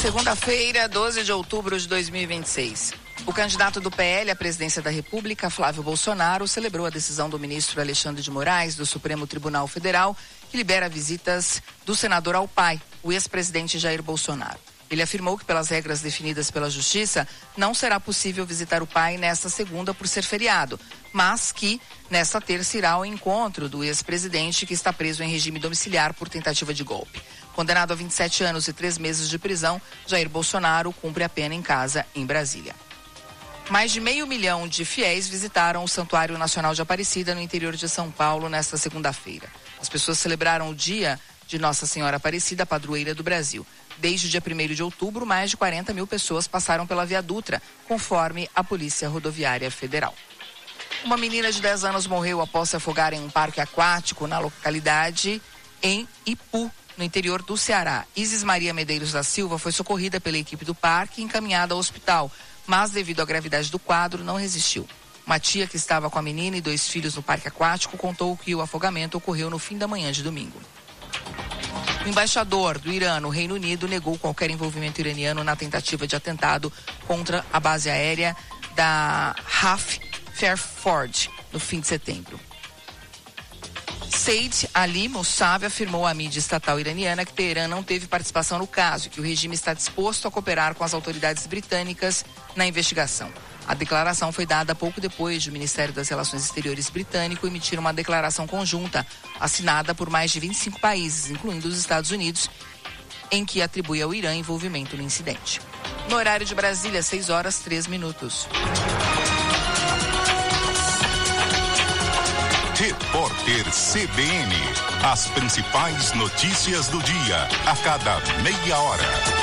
Segunda-feira, 12 de outubro de 2026. O candidato do PL à presidência da República, Flávio Bolsonaro, celebrou a decisão do ministro Alexandre de Moraes, do Supremo Tribunal Federal, que libera visitas do senador ao pai, o ex-presidente Jair Bolsonaro. Ele afirmou que, pelas regras definidas pela Justiça, não será possível visitar o pai nesta segunda por ser feriado, mas que, nesta terça, irá ao encontro do ex-presidente que está preso em regime domiciliar por tentativa de golpe. Condenado a 27 anos e 3 meses de prisão, Jair Bolsonaro cumpre a pena em casa, em Brasília. Mais de 500 mil de fiéis visitaram o Santuário Nacional de Aparecida, no interior de São Paulo, nesta segunda-feira. As pessoas celebraram o dia de Nossa Senhora Aparecida, padroeira do Brasil. Desde o dia 1º de outubro, mais de 40 mil pessoas passaram pela Via Dutra, conforme a Polícia Rodoviária Federal. Uma menina de 10 anos morreu após se afogar em um parque aquático na localidade em Ipu, no interior do Ceará. Isis Maria Medeiros da Silva foi socorrida pela equipe do parque e encaminhada ao hospital, mas devido à gravidade do quadro, não resistiu. Uma tia que estava com a menina e 2 filhos no parque aquático contou que o afogamento ocorreu no fim da manhã de domingo. O embaixador do Irã no Reino Unido negou qualquer envolvimento iraniano na tentativa de atentado contra a base aérea da RAF Fairford no fim de setembro. Said Ali Mousavi afirmou à mídia estatal iraniana que Teherã não teve participação no caso e que o regime está disposto a cooperar com as autoridades britânicas na investigação. A declaração foi dada pouco depois de o Ministério das Relações Exteriores britânico emitir uma declaração conjunta assinada por mais de 25 países, incluindo os Estados Unidos, em que atribui ao Irã envolvimento no incidente. No horário de Brasília, 6h03. Repórter CBN. As principais notícias do dia, a cada meia hora.